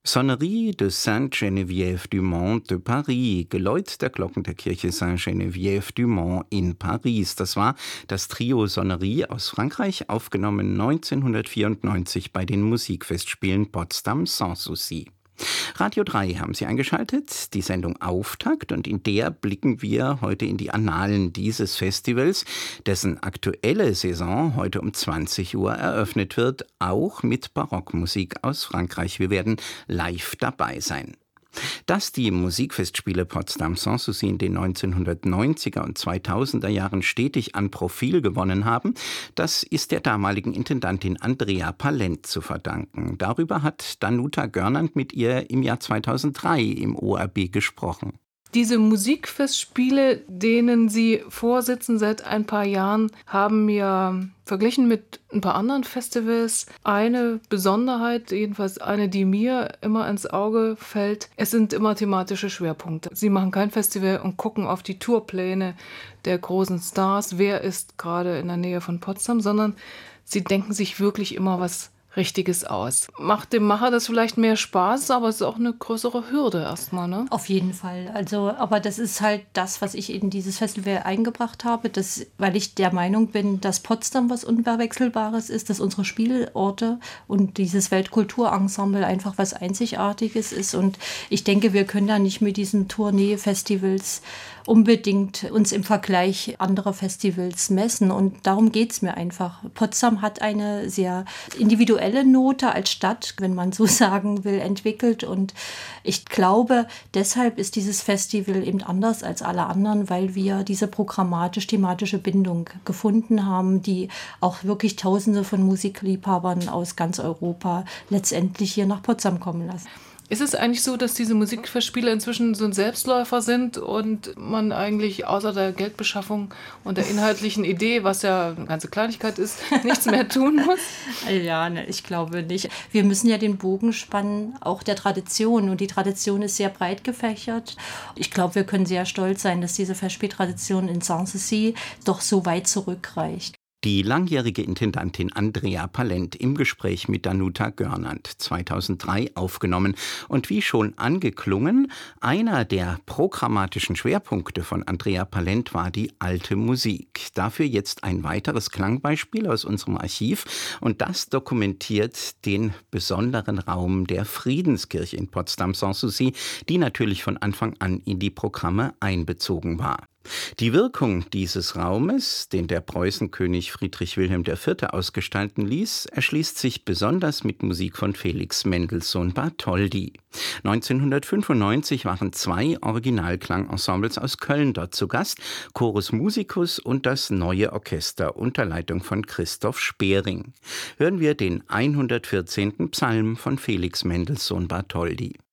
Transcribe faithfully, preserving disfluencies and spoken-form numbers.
Sonnerie de Sainte-Geneviève du Mont de Paris, Geläut der Glocken der Kirche Sainte-Geneviève du Mont in Paris. Das war das Trio Sonnerie aus Frankreich, aufgenommen neunzehnhundertvierundneunzig bei den Musikfestspielen Potsdam Sans Souci. Radio drei haben Sie eingeschaltet, die Sendung Auftakt, und in der blicken wir heute in die Annalen dieses Festivals, dessen aktuelle Saison heute um zwanzig Uhr eröffnet wird, auch mit Barockmusik aus Frankreich. Wir werden live dabei sein. Dass die Musikfestspiele Potsdam Sans Souci in den neunzehnhundertneunziger und zweitausender Jahren stetig an Profil gewonnen haben, das ist der damaligen Intendantin Andrea Pallent zu verdanken. Darüber hat Danuta Görnand mit ihr im Jahr zweitausenddrei im O R B gesprochen. Diese Musikfestspiele, denen Sie vorsitzen seit ein paar Jahren, haben mir verglichen mit ein paar anderen Festivals eine Besonderheit, jedenfalls eine, die mir immer ins Auge fällt. Es sind immer thematische Schwerpunkte. Sie machen kein Festival und gucken auf die Tourpläne der großen Stars, wer ist gerade in der Nähe von Potsdam, sondern sie denken sich wirklich immer was Richtiges aus. Macht dem Macher das vielleicht mehr Spaß, aber es ist auch eine größere Hürde erstmal, ne? Auf jeden Fall. Also, aber das ist halt das, was ich in dieses Festival eingebracht habe, dass, weil ich der Meinung bin, dass Potsdam was Unverwechselbares ist, dass unsere Spielorte und dieses Weltkulturensemble einfach was Einzigartiges ist. Und ich denke, wir können da nicht mit diesen Tournee-Festivals unbedingt uns im Vergleich anderer Festivals messen. Und darum geht es mir einfach. Potsdam hat eine sehr individuelle Note als Stadt, wenn man so sagen will, entwickelt. Und ich glaube, deshalb ist dieses Festival eben anders als alle anderen, weil wir diese programmatisch-thematische Bindung gefunden haben, die auch wirklich Tausende von Musikliebhabern aus ganz Europa letztendlich hier nach Potsdam kommen lassen. Ist es eigentlich so, dass diese Musikfestspiele inzwischen so ein Selbstläufer sind und man eigentlich außer der Geldbeschaffung und der inhaltlichen Idee, was ja eine ganze Kleinigkeit ist, nichts mehr tun muss? Ja, ne, ich glaube nicht. Wir müssen ja den Bogen spannen, auch der Tradition. Und die Tradition ist sehr breit gefächert. Ich glaube, wir können sehr stolz sein, dass diese Festspieltradition in Sanssouci doch so weit zurückreicht. Die langjährige Intendantin Andrea Pallent im Gespräch mit Danuta Görnand, zweitausenddrei aufgenommen. Und wie schon angeklungen, einer der programmatischen Schwerpunkte von Andrea Pallent war die alte Musik. Dafür jetzt ein weiteres Klangbeispiel aus unserem Archiv. Und das dokumentiert den besonderen Raum der Friedenskirche in Potsdam Sans Souci, die natürlich von Anfang an in die Programme einbezogen war. Die Wirkung dieses Raumes, den der Preußenkönig Friedrich Wilhelm der Vierte ausgestalten ließ, erschließt sich besonders mit Musik von Felix Mendelssohn Bartholdy. neunzehnhundertfünfundneunzig waren zwei Originalklangensembles aus Köln dort zu Gast, Chorus Musicus und das Neue Orchester unter Leitung von Christoph Spering. Hören wir den hundertvierzehnten Psalm von Felix Mendelssohn Bartholdy.